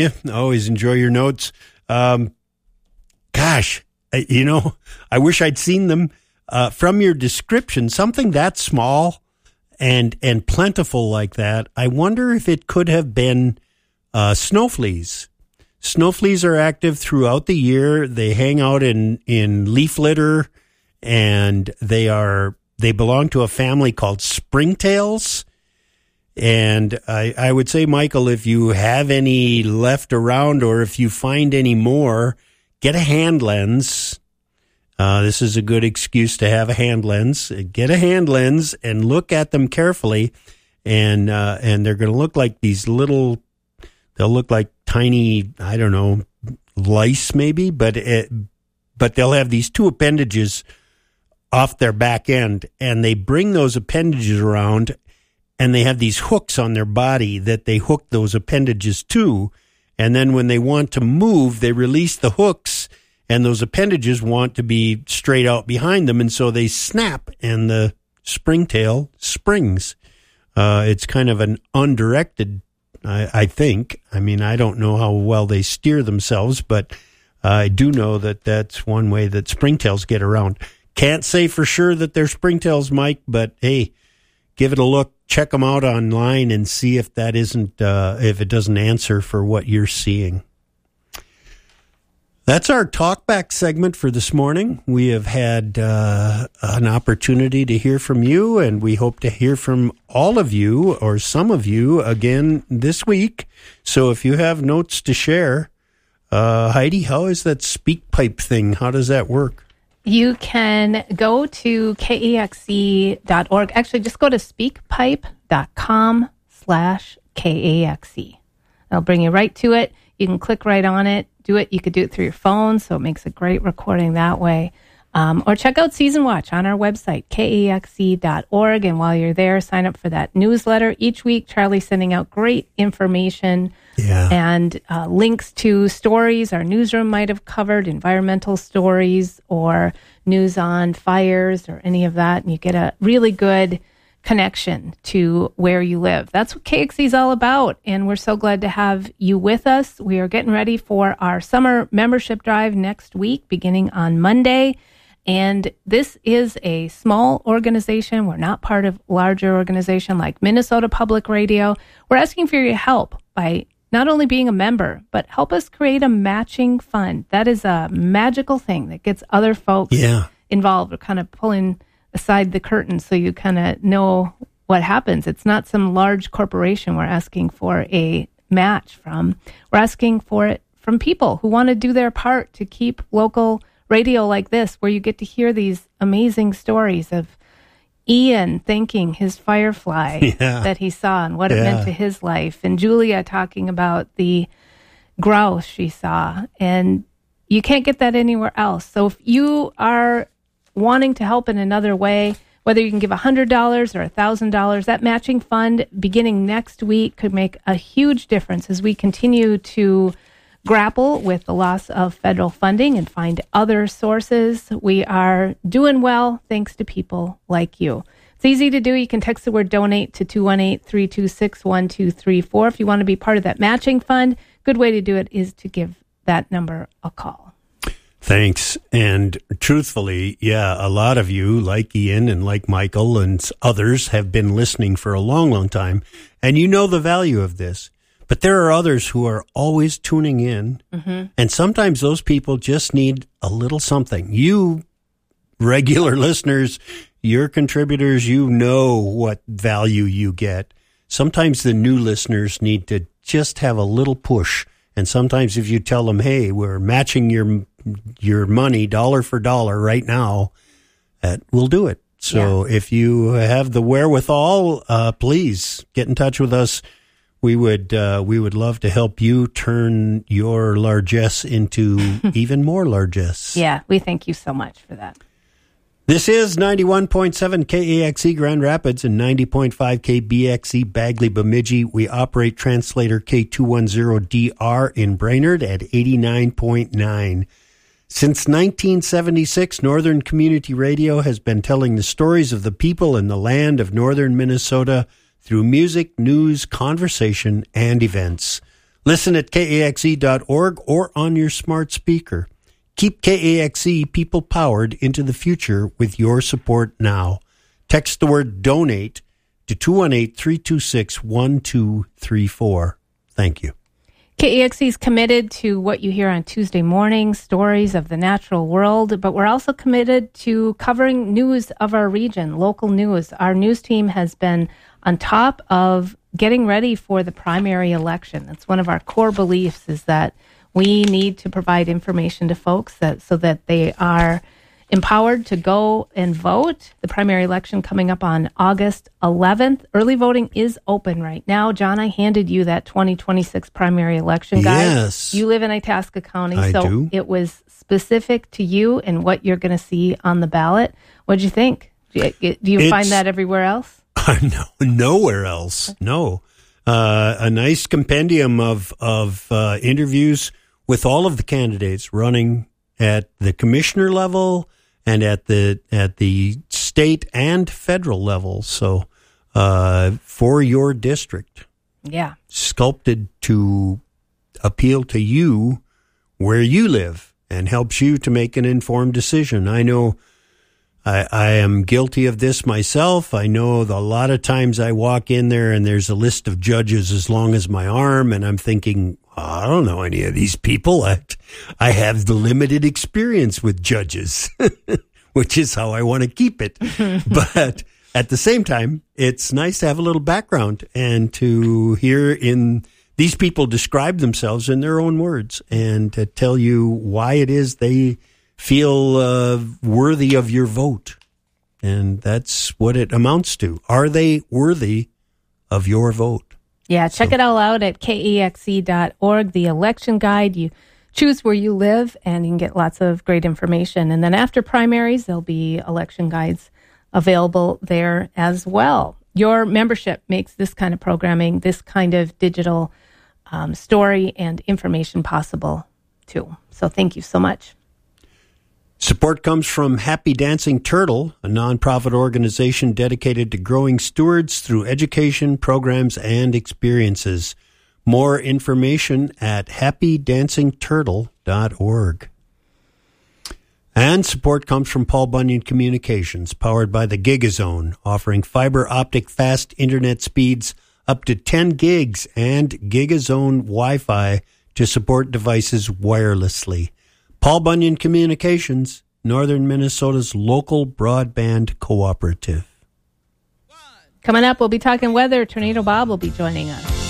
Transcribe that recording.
Yeah, always enjoy your notes. Gosh, I wish I'd seen them. From your description, something that small and plentiful like that, I wonder if it could have been snow fleas. Snow fleas are active throughout the year. They hang out in leaf litter, and they belong to a family called springtails. And I would say, Michael, if you have any left around, or if you find any more, get a hand lens. This is a good excuse to have a hand lens. Get a hand lens and look at them carefully, and they're going to look like these little. They'll look like tiny, I don't know, lice maybe, but they'll have these two appendages off their back end, and they bring those appendages around, and they have these hooks on their body that they hook those appendages to, and then when they want to move, they release the hooks, and those appendages want to be straight out behind them, and so they snap, and the springtail springs. It's kind of an undirected, I think. I mean, I don't know how well they steer themselves, but I do know that that's one way that springtails get around. Can't say for sure that they're springtails, Mike, but hey, give it a look. Check them out online and see if that isn't, if it doesn't answer for what you're seeing. That's our talkback segment for this morning. We have had an opportunity to hear from you, and we hope to hear from all of you or some of you again this week. So if you have notes to share, Heidi, how is that SpeakPipe thing? How does that work? You can go to KAXE.org. Actually, just go to speakpipe.com/KAXE. I'll bring you right to it. You can click right on it, do it. You could do it through your phone, so it makes a great recording that way. Or check out Season Watch on our website, KAXE.org. And while you're there, sign up for that newsletter. Each week, Charlie's sending out great information and links to stories our newsroom might have covered, environmental stories or news on fires or any of that. And you get a really good connection to where you live. That's what KXE is all about, and we're so glad to have you with us. We are getting ready for our summer membership drive next week, beginning on Monday, and this is a small organization. We're not part of a larger organization like Minnesota Public Radio. We're asking for your help by not only being a member, but help us create a matching fund. That is a magical thing that gets other folks involved. We're kind of pulling aside the curtain so you kind of know what happens. It's not some large corporation we're asking for a match from. We're asking for it from people who want to do their part to keep local radio like this, where you get to hear these amazing stories of Ian thanking his firefly that he saw and what it meant to his life, and Julia talking about the grouse she saw. And you can't get that anywhere else. So if you are wanting to help in another way, whether you can give $100 or $1,000, that matching fund beginning next week could make a huge difference as we continue to grapple with the loss of federal funding and find other sources. We are doing well thanks to people like you. It's easy to do. You can text the word donate to 218-326-1234 if you want to be part of that matching fund. Good way to do it is to give that number a call. Thanks. And truthfully, a lot of you, like Ian and like Michael and others, have been listening for a long, long time, and you know the value of this. But there are others who are always tuning in, and sometimes those people just need a little something. You regular listeners, your contributors, you know what value you get. Sometimes the new listeners need to just have a little push. And sometimes if you tell them, hey, we're matching your money dollar for dollar right now, we'll do it. So if you have the wherewithal, please get in touch with us. We would love to help you turn your largesse into even more largesse. Yeah, we thank you so much for that. This is 91.7 KAXE Grand Rapids and 90.5 KBXE Bagley Bemidji. We operate translator K210DR in Brainerd at 89.9. Since 1976, Northern Community Radio has been telling the stories of the people in the land of northern Minnesota through music, news, conversation, and events. Listen at KAXE.org or on your smart speaker. Keep KAXE people-powered into the future with your support now. Text the word DONATE to 218-326-1234. Thank you. KAXE is committed to what you hear on Tuesday morning, stories of the natural world, but we're also committed to covering news of our region, local news. Our news team has been on top of getting ready for the primary election. That's one of our core beliefs, is that we need to provide information to folks so that they are empowered to go and vote. The primary election coming up on August 11th. Early voting is open right now. John, I handed you that 2026 primary election guide. Yes. You live in Itasca County, I so do. It was specific to you and what you're going to see on the ballot. What'd you think? Do you find that everywhere else? No, nowhere else. No. A nice compendium of interviews with all of the candidates running at the commissioner level and at the state and federal level. So for your district. Yeah. Sculpted to appeal to you where you live and helps you to make an informed decision. I know I am guilty of this myself. I know a lot of times I walk in there and there's a list of judges as long as my arm, and I'm thinking, I don't know any of these people. I have the limited experience with judges, which is how I want to keep it. But at the same time, it's nice to have a little background and to hear these people describe themselves in their own words and to tell you why it is they feel worthy of your vote. And that's what it amounts to. Are they worthy of your vote? Yeah, check it all out at KAXE.org, the election guide. You choose where you live, and you can get lots of great information. And then after primaries, there'll be election guides available there as well. Your membership makes this kind of programming, this kind of digital story and information possible, too. So thank you so much. Support comes from Happy Dancing Turtle, a nonprofit organization dedicated to growing stewards through education, programs, and experiences. More information at happydancingturtle.org. And support comes from Paul Bunyan Communications, powered by the Gigazone, offering fiber optic fast internet speeds up to 10 gigs and Gigazone Wi-Fi to support devices wirelessly. Paul Bunyan Communications, Northern Minnesota's local broadband cooperative. Coming up, we'll be talking weather. Tornado Bob will be joining us.